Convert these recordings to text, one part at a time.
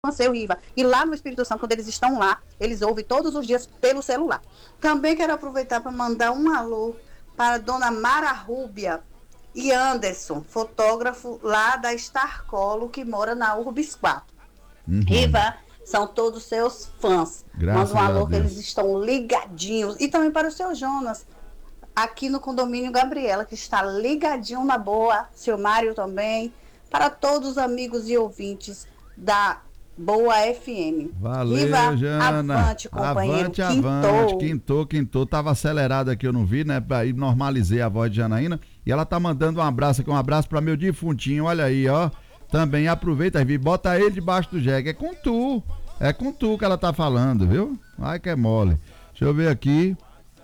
Seu Riva. E lá no Espírito Santo, quando eles estão lá, eles ouvem todos os dias pelo celular. Também quero aproveitar para mandar um alô para a dona Mara Rúbia e Anderson, fotógrafo lá da Starcolo, que mora na Urbis 4. Riva, são todos seus fãs. Graças Manda um alô a que Deus. eles estão ligadinhos. E também para o seu Jonas, aqui no condomínio Gabriela, que está ligadinho na boa. Seu Mário também. Para todos os amigos e ouvintes da Boa FM. Valeu, Viva, Jana. avante, companheiro. Avante. Quintou. Tava acelerado aqui, eu não vi, né? Aí normalizei a voz de Janaína. E ela tá mandando um abraço aqui, um abraço para meu defuntinho. Olha aí, ó. Também aproveita e bota ele debaixo do jegue. É com tu que ela tá falando, viu? Ai que é mole. Deixa eu ver aqui.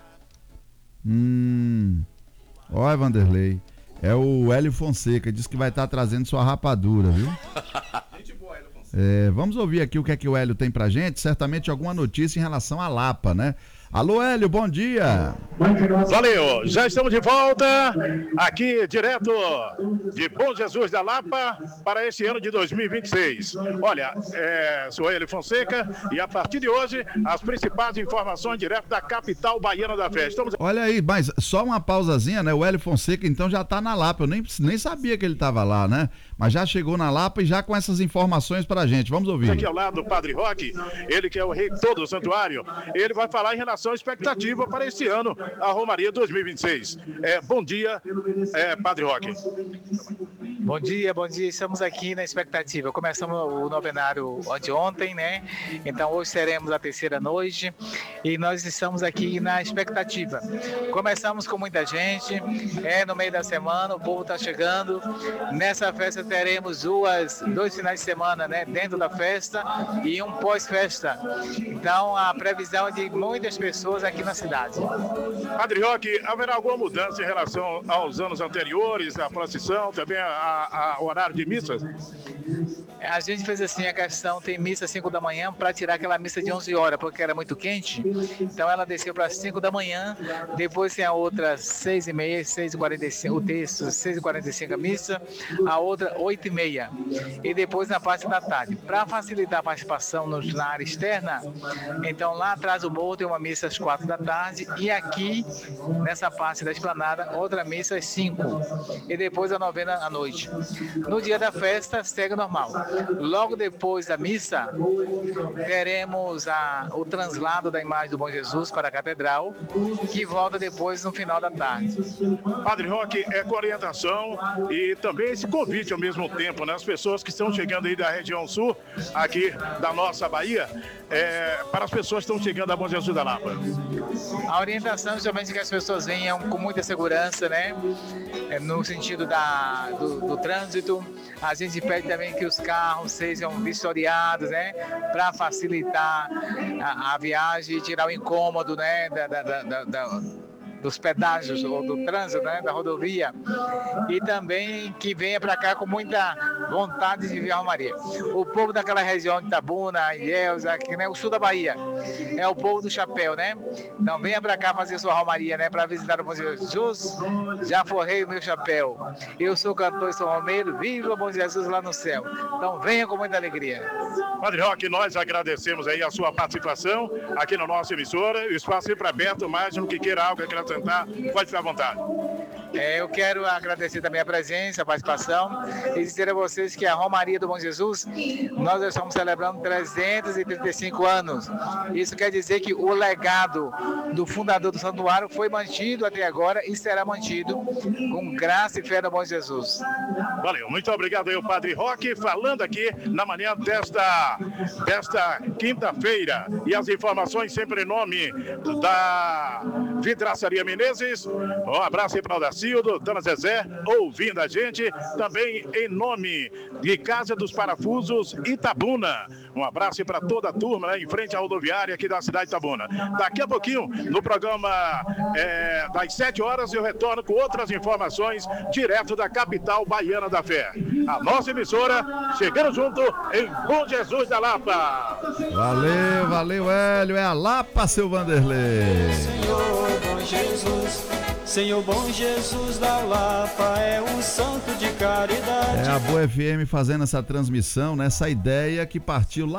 Olha, Vanderlei. É o Hélio Fonseca. Diz que vai estar trazendo sua rapadura, viu? Vamos ouvir aqui o que é que o Hélio tem pra gente. Certamente alguma notícia em relação à Lapa, né? Alô, Hélio, bom dia. Valeu, já estamos de volta aqui direto de Bom Jesus da Lapa para esse ano de 2026. Olha, sou Hélio Fonseca e a partir de hoje as principais informações direto da capital baiana da festa. Olha aí, mas só uma pausazinha, né? O Hélio Fonseca então já tá na Lapa, eu nem sabia que ele tava lá, né? Mas já chegou na Lapa e já com essas informações pra gente, vamos ouvir. Aqui ao lado do Padre Roque, ele que é o reitor do santuário, ele vai falar em relação à expectativa para esse ano, a Romaria 2026. Bom dia, Padre Roque. Bom dia, estamos aqui na expectativa. Começamos o novenário ontem, né? Então hoje seremos a terceira noite e nós estamos aqui na expectativa. Começamos com muita gente, no meio da semana, o povo está chegando. Nessa festa teremos dois finais de semana, né? Dentro da festa e um pós-festa. Então a previsão é de muitas pessoas aqui na cidade. Padre Roque, haverá alguma mudança em relação aos anos anteriores, a procissão, também o horário de missas? A gente fez assim, a questão tem missa às 5 da manhã para tirar aquela missa de 11 horas, porque era muito quente. Então ela desceu para as 5 da manhã, depois tem a outra 6h30, 6h45, o texto 6h45 a missa, a outra 8h30. E depois na parte da tarde. Para facilitar a participação na área externa, então lá atrás do morro tem uma missa às 4 da tarde e aqui, nessa parte da esplanada, outra missa às 5. E depois a novena à noite. No dia da festa, segue normal. Logo depois da missa, teremos o translado da imagem do Bom Jesus para a Catedral, que volta depois no final da tarde. Padre Roque, com orientação e também esse convite ao mesmo tempo, né? As pessoas que estão chegando aí da região sul, aqui da nossa Bahia, para as pessoas que estão chegando a Bom Jesus da Lapa. A orientação é justamente que as pessoas venham com muita segurança, né? No sentido do trânsito. A gente pede também que os carros sejam vistoriados, né? Para facilitar a viagem e tirar o incômodo, né? Dos pedágios ou do trânsito, né, da rodovia, e também que venha para cá com muita vontade de vir a Romaria. O povo daquela região de Itabuna, Ilhéus, aqui, né, o sul da Bahia, é o povo do chapéu, né? Então venha para cá fazer sua Romaria, né, para visitar o Bom Jesus. Já forrei o meu chapéu. Eu sou cantor e sou romeiro, viva o Bom Jesus lá no céu. Então venha com muita alegria. Padre Roque, nós agradecemos aí a sua participação aqui na nossa emissora. O espaço sempre aberto, mais no que queira algo acrescentar, pode ficar à vontade. Eu quero agradecer também a presença, a participação e dizer a vocês que a Romaria do Bom Jesus, nós estamos celebrando 335 anos. Isso quer dizer que o legado do fundador do santuário foi mantido até agora e será mantido com graça e fé no Bom Jesus. Valeu, muito obrigado aí o Padre Roque, falando aqui na manhã desta quinta-feira. E as informações sempre em nome da Vidraçaria Menezes. Um abraço aí para o Dacildo, Dona Zezé, ouvindo a gente. Também em nome de Casa dos Parafusos Itabuna. Um abraço para toda a turma, né, em frente à rodoviária aqui da cidade de Itabuna. Daqui a pouquinho, no programa das 7 horas, eu retorno com outras informações direto da capital baiana da fé. A nossa emissora, chegando junto em Bom Jesus da Lapa. Valeu, Hélio. É a Lapa, seu Vanderlei. Senhor, bom Jesus. Senhor bom Jesus da Lapa é um santo de caridade. É a Boa FM fazendo essa transmissão, né? Essa ideia que partiu lá